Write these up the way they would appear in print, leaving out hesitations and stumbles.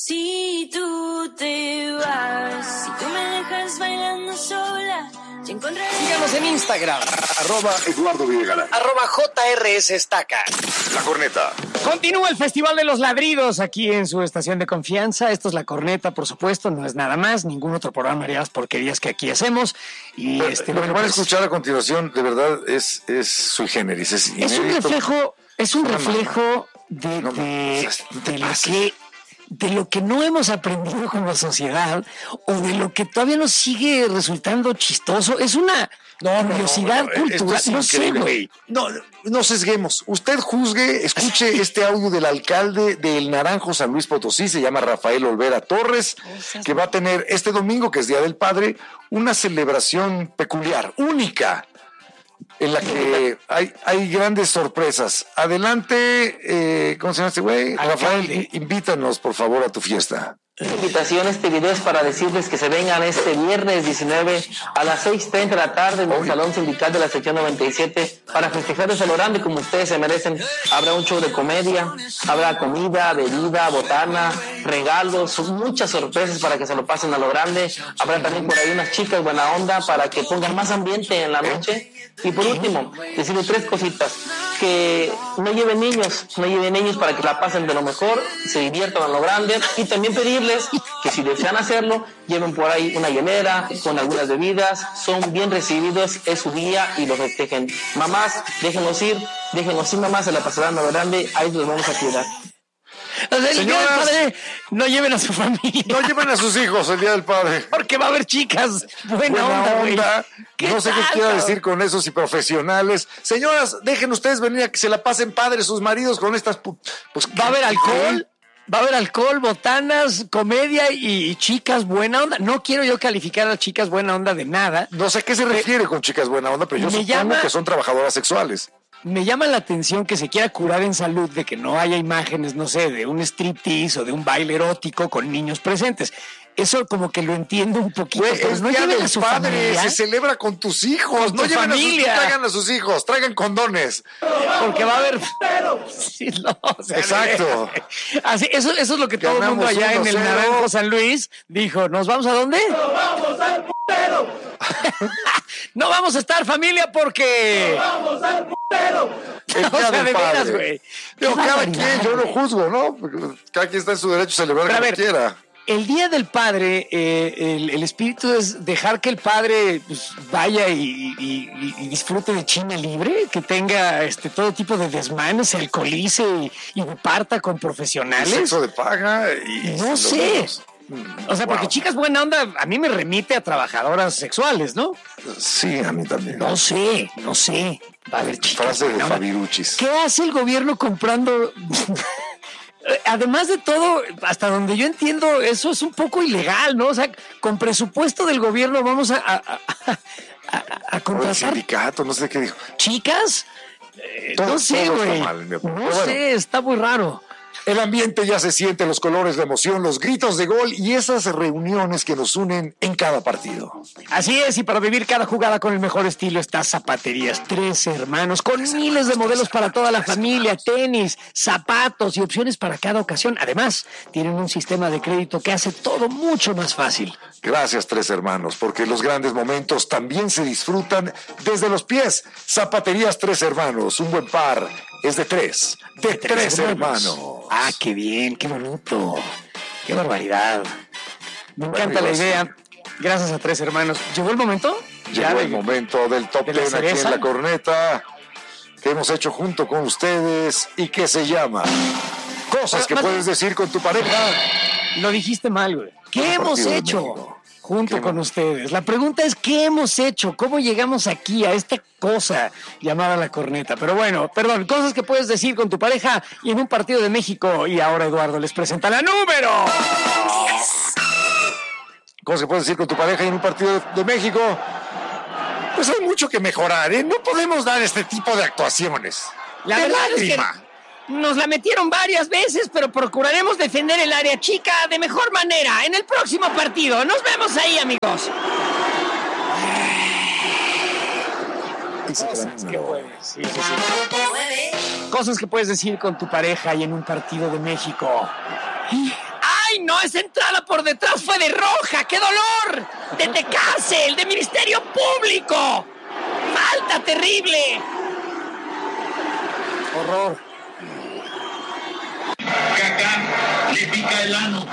Si tú te vas, si tú me dejas bailando sola, te encontraré. Síganos en Instagram, @Eduardo Villegala, @JRS Estaca. La Corneta. Continúa el Festival de los Ladridos aquí en su estación de confianza. Esto es La Corneta, por supuesto, no es nada más. Ningún otro programa haría las porquerías que aquí hacemos. Y Lo que van a escuchar a continuación, de verdad, es sui generis. Es un reflejo de lo que no hemos aprendido como sociedad o de lo que todavía nos sigue resultando chistoso. Es una curiosidad cultural. No sé, güey. No sesguemos. Usted juzgue, escuche este audio del alcalde del Naranjo, San Luis Potosí, se llama Rafael Olvera Torres, que va a tener este domingo, que es Día del Padre, una celebración peculiar, única, en la que hay grandes sorpresas. Adelante, ¿cómo se llama este güey? Rafael, invítanos, por favor, a tu fiesta. Esta invitación, este video es para decirles que se vengan este viernes 19 a las 6:30 de la tarde en el Salón Sindical de la Sección 97 para festejarles a lo grande como ustedes se merecen. Habrá un show de comedia, habrá comida, bebida, botana, regalos, muchas sorpresas para que se lo pasen a lo grande. Habrá también por ahí unas chicas buena onda para que pongan más ambiente en la noche. Y por último, decirle 3 cositas: que no lleven niños para que la pasen de lo mejor, se diviertan a lo grande, y también pedirles que si desean hacerlo, lleven por ahí una hielera con algunas bebidas, son bien recibidos, es su día y lo festejen. Mamás, déjenlos ir, mamás, se la pasarán a lo grande, ahí los vamos a cuidar. O sea, el Día del Padre, no lleven a su familia. No lleven a sus hijos el Día del Padre. Porque va a haber chicas buena onda. No sé qué quiero decir con eso, si profesionales. Señoras, dejen ustedes venir a que se la pasen padres sus maridos con estas... Pues, va a haber alcohol. Va a haber alcohol, botanas, comedia y chicas buena onda. No quiero yo calificar a chicas buena onda de nada. No sé a qué se refiere con chicas buena onda, pero yo supongo que son trabajadoras sexuales. Me llama la atención que se quiera curar en salud de que no haya imágenes, no sé, de un striptease o de un baile erótico con niños presentes. Eso como que lo entiendo un poquito. Pero no lleven a su padre, se celebra con tus hijos. No lleven traigan a sus hijos, traigan condones. Porque va a haber... Sí, no, o sea, exacto. Así, eso es lo que todo el mundo allá en el Naranjo San Luis dijo. ¿Nos vamos a dónde? ¡Nos vamos al putero! No vamos a estar, familia, porque... ¡Nos vamos al putero! O sea, de veras, güey. Cada quien, yo no juzgo, ¿no? Cada quien está en su derecho a celebrar como quiera. El Día del Padre, el espíritu es dejar que el padre pues, vaya y disfrute de China libre, que tenga todo tipo de desmanes, se alcoholice y parta con profesionales. Sexo de paga y... No sé. O sea, porque chicas buena onda a mí me remite a trabajadoras sexuales, ¿no? Sí, a mí también. No sé. Va a haber chicas. Frase de Fabiruchis. ¿Qué hace el gobierno comprando...? Además de todo, hasta donde yo entiendo, eso es un poco ilegal, ¿no? O sea, con presupuesto del gobierno vamos a contratar... El sindicato, no sé qué dijo. ¿Chicas? No sé, güey. No sé, está muy raro. El ambiente ya se siente, los colores de emoción, los gritos de gol y esas reuniones que nos unen en cada partido. Así es, y para vivir cada jugada con el mejor estilo está Zapaterías 3 Hermanos, con miles de modelos para toda la familia, tenis, zapatos y opciones para cada ocasión. Además, tienen un sistema de crédito que hace todo mucho más fácil. Gracias, 3 Hermanos, porque los grandes momentos también se disfrutan desde los pies. Zapaterías 3 Hermanos, un buen par es de 3, de 3 hermanos. Ah, qué bien, qué bonito, qué barbaridad. Me encanta la idea. Gracias a 3 Hermanos. ¿Llegó el momento? Llegó el momento del top 10 aquí en La Corneta, que hemos hecho junto con ustedes y que se llama Cosas que puedes decir con tu pareja. Lo dijiste mal, güey. ¿Qué hemos hecho junto con ustedes? La pregunta es, ¿qué hemos hecho? ¿Cómo llegamos aquí a esta cosa llamada La Corneta? Pero bueno, perdón, cosas que puedes decir con tu pareja y en un partido de México. Y ahora Eduardo les presenta la número 10. Cosas que puedes decir con tu pareja y en un partido de México. Pues hay mucho que mejorar, ¿eh? No podemos dar este tipo de actuaciones. La verdad es que nos la metieron varias veces, pero procuraremos defender el área chica de mejor manera en el próximo partido. Nos vemos ahí, amigos. Cosas que puedes decir con tu pareja y en un partido de México. ¡Ay, ¡Ay, no! Esa entrada por detrás fue de Roja. ¡Qué dolor! ¡De cárcel! ¡De Ministerio Público! ¡Falta terrible! Horror. Caca le pica el ano.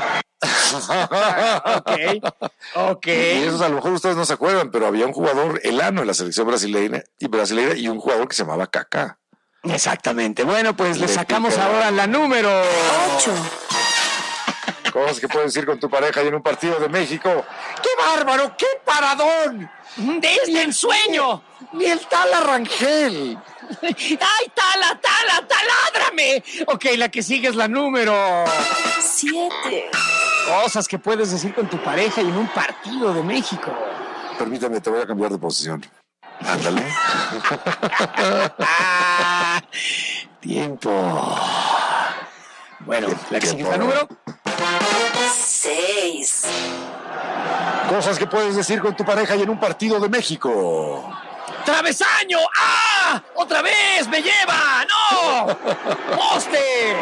Ok. Y eso a lo mejor ustedes no se acuerdan, pero había un jugador elano en la selección brasileña y un jugador que se llamaba Kaká. Exactamente. Bueno, pues le sacamos ahora la número 8. Cosas que puedes decir con tu pareja y en un partido de México. ¡Qué bárbaro! ¡Qué paradón! ¡Desde ensueño! Ni el tal Arrangel. ¡Ay, taládrame! Ok, la que sigue es la número 7. Cosas que puedes decir con tu pareja y en un partido de México. Permítame, te voy a cambiar de posición. Ándale. Tiempo. Bueno, la que sigue es la número 6. Cosas que puedes decir con tu pareja y en un partido de México. ¡Travesaño! ¡Ah! ¡Otra vez! ¡Me lleva! ¡No! ¡Poste!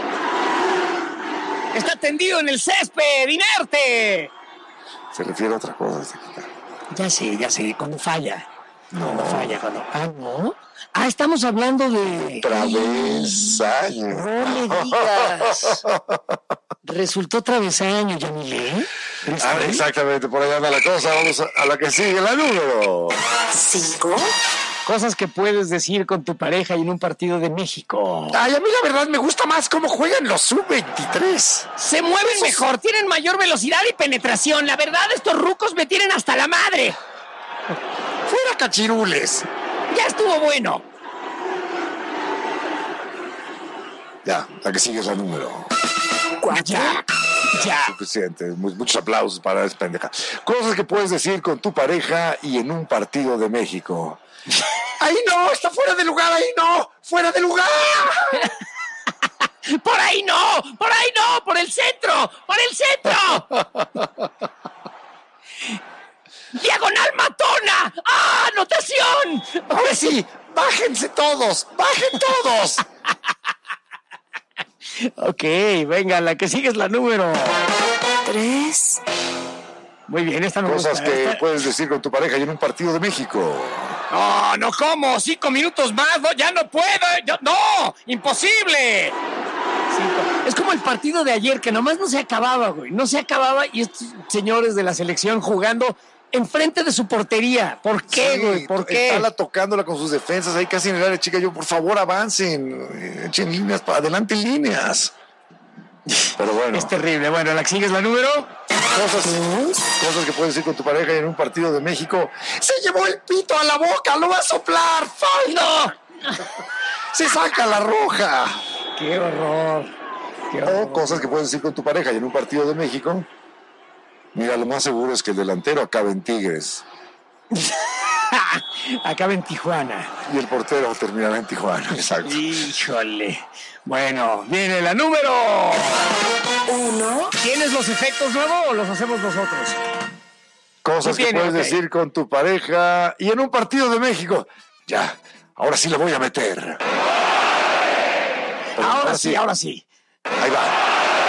¡Está tendido en el césped! ¡Inerte! Se refiere a otra cosa. Ya sé. Cuando falla. Cuando falla. ¿No? Ah, estamos hablando de... Travesaño. No me digas. Resultó travesaño, Yamile. Exactamente, por ahí anda la cosa. Vamos a la que sigue, la número 5. Cosas que puedes decir con tu pareja y en un partido de México. Ay, a mí la verdad me gusta más cómo juegan los sub-23. Se mueven mejor, tienen mayor velocidad y penetración. La verdad, estos rucos me tienen hasta la madre. ¡Fuera cachirules! Ya estuvo bueno. Ya, la que sigue es la número 4. Ya. suficiente. Muchos aplausos para esa pendeja. Cosas que puedes decir con tu pareja y en un partido de México. ¡Ahí no! ¡Está fuera de lugar! ¡Ahí no! ¡Fuera de lugar! ¡Por ahí no! ¡Por ahí no! ¡Por el centro! ¡Por el centro! ¡Diagonal matona! ¡Ah! ¡Anotación! ¡Ahora sí! ¡Bájense todos! ¡Bajen todos! Ok, venga, la que sigue es la número 3. Muy bien, esta no me Cosas gusta. que puedes decir con tu pareja y en un partido de México. No, no como, 5 minutos más, no, ya no puedo, no, imposible. Es como el partido de ayer, que nomás no se acababa, güey, no se acababa y estos señores de la selección jugando enfrente de su portería. ¿Por qué, güey? ¿Por qué? Tala tocándola con sus defensas ahí casi en el área chica. Yo, por favor, avancen, echen líneas para adelante, líneas. Pero bueno. Es terrible. Bueno, la que sigue es la número. Cosas que puedes decir con tu pareja y en un partido de México. ¡Se llevó el pito a la boca! ¡Lo va a soplar! ¡Falta! ¡Se saca la roja! ¡Qué horror! O cosas que puedes decir con tu pareja y en un partido de México. Mira, lo más seguro es que el delantero acabe en Tigres. Acaba en Tijuana. Y el portero terminará en Tijuana. Exacto. Híjole. Bueno, viene la número 1. ¿Tienes los efectos nuevos o los hacemos nosotros? Cosas que puedes decir con tu pareja y en un partido de México. Ya, ahora sí le voy a meter. Ahora sí. Ahí va.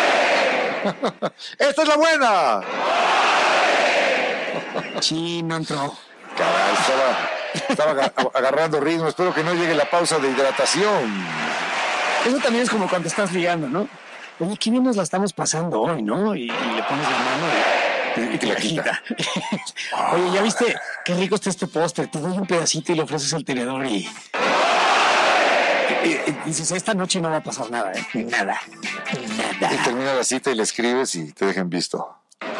¡Esta es la buena! Sí, no entró. Caray, estaba agarrando ritmo. Espero que no llegue la pausa de hidratación. Eso también es como cuando estás ligando, ¿no? Oye, qué bien nos la estamos pasando hoy, ¿no? Y le pones la mano y te la quita. Oye, ¿ya viste qué rico está este postre? Te doy un pedacito y le ofreces el tenedor y dices, esta noche no va a pasar nada, ¿eh? Nada. Y termina la cita y le escribes y te dejan visto.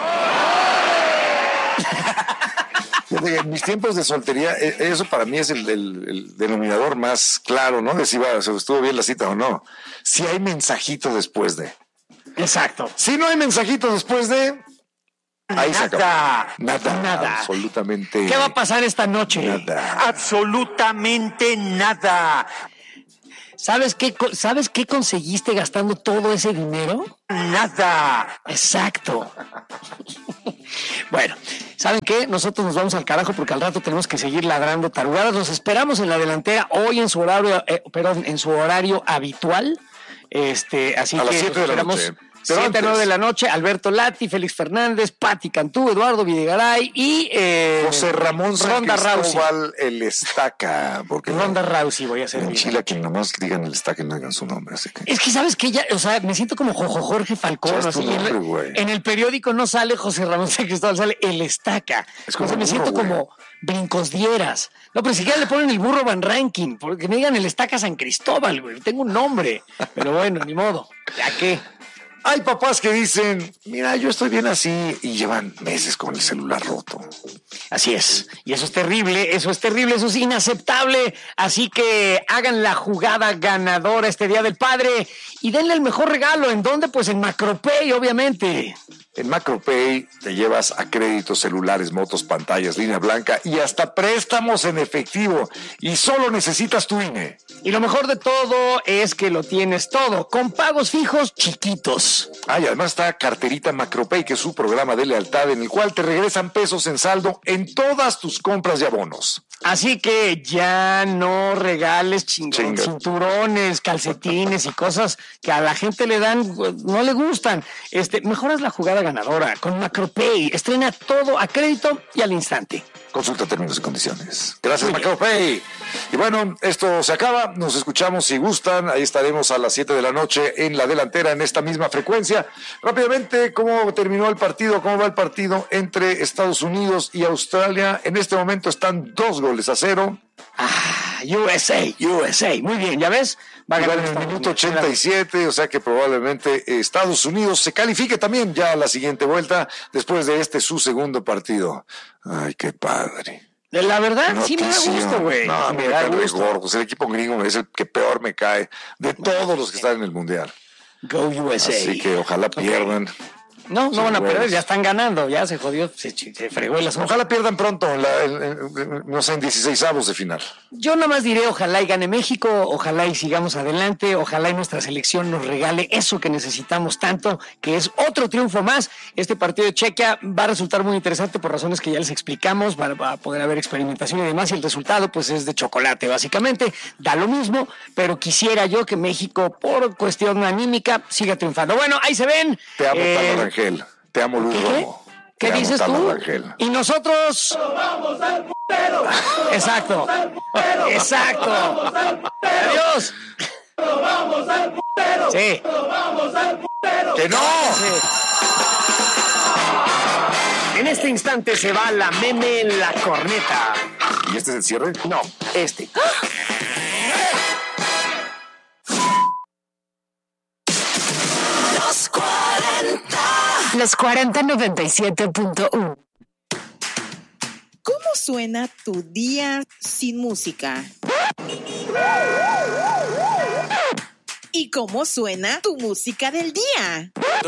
En mis tiempos de soltería, eso para mí es el denominador más claro, ¿no? De si estuvo bien la cita o no. Si hay mensajito después de. Exacto. Si no hay mensajito después de. Ahí se acabó. Nada. Absolutamente. ¿Qué va a pasar esta noche? Nada. Absolutamente nada. ¿Sabes qué conseguiste gastando todo ese dinero? Nada. Exacto. Bueno, ¿saben qué? Nosotros nos vamos al carajo porque al rato tenemos que seguir ladrando tarugadas. Los esperamos en la delantera hoy en su horario, en su horario habitual. Así a que las 7 de la esperamos noche. Pero 7 a 9 de la noche, Alberto Lati, Félix Fernández, Pati Cantú, Eduardo Videgaray y José Ramón San Ronda Cristóbal, el Estaca. Porque Ronda Rousey voy a hacer. en bien. Chile, quien nomás digan el Estaca no digan su nombre. Así que... Es que sabes que ya, o sea, me siento como Jorge Falcón. Ya es tu así, nombre, güey. en el periódico no sale José Ramón San Cristóbal, sale el Estaca. Es como O sea, me burro, siento güey. como Brincos Dieras. No, pero siquiera le ponen el burro Van Ranking, porque me digan el Estaca San Cristóbal, güey. Tengo un nombre. Pero bueno, ni modo. ¿Ya qué? Hay papás que dicen, mira, yo estoy bien así, y llevan meses con el celular roto. Así es. Y eso es terrible, eso es inaceptable. Así que hagan la jugada ganadora este Día del Padre y denle el mejor regalo. ¿En dónde? Pues en Macropay, obviamente. En Macropay te llevas a créditos, celulares, motos, pantallas, línea blanca y hasta préstamos en efectivo. Y solo necesitas tu INE. Y lo mejor de todo es que lo tienes todo, con pagos fijos chiquitos. Ah, y además está Carterita Macropay, que es su programa de lealtad en el cual te regresan pesos en saldo en todas tus compras y abonos. Así que ya no regales Chinga. cinturones, calcetines y cosas que a la gente le dan, no le gustan. Mejoras la jugada ganadora con Macropay. Estrena todo a crédito y al instante. Consulta términos y condiciones. Gracias, Macropay. Y bueno, esto se acaba. Nos escuchamos si gustan. Ahí estaremos a las 7 de la noche en la delantera en esta misma frecuencia. Rápidamente, ¿cómo terminó el partido? ¿Cómo va el partido entre Estados Unidos y Australia? En este momento están 2-0. USA. Muy bien, ¿ya ves? Va a Igual ganar en el Estados minuto Unidos. 87, o sea que probablemente Estados Unidos se califique también ya a la siguiente vuelta después de su segundo partido. Ay, qué padre. La verdad, sí me da Notición. gusto, güey. No, me me da cae re gusto. gordo. Pues el equipo gringo es el que peor me cae de todos los que están en el Mundial. Go USA. Así que ojalá pierdan. No Sí, van a perder, güeyes. ya están ganando, ya se jodió, se fregó el asunto. Ojalá pierdan pronto, no sé, en 16avos de final. Yo nada más diré, ojalá y gane México, ojalá y sigamos adelante, ojalá y nuestra selección nos regale eso que necesitamos tanto, que es otro triunfo más. Este partido de Chequia va a resultar muy interesante por razones que ya les explicamos, va a poder haber experimentación y demás, y el resultado pues es de chocolate, básicamente, da lo mismo, pero quisiera yo que México, por cuestión anímica, siga triunfando. Bueno, ahí se ven. Te amo, Tano Rangel. Te amo, Luis ¿Qué? Romo. ¿Qué Te amo, dices Tano tú? Rangel. Y nosotros. ¡Vamos al putero! Exacto. Exacto. Adiós. ¡Vamos al putero! Sí. ¡Vamos al putero! ¡Que no! En este instante se va la meme en la corneta. ¿Y este es el cierre? No, este. Los 40 97.1. ¿Cómo suena tu día sin música? ¿Y cómo suena tu música del día?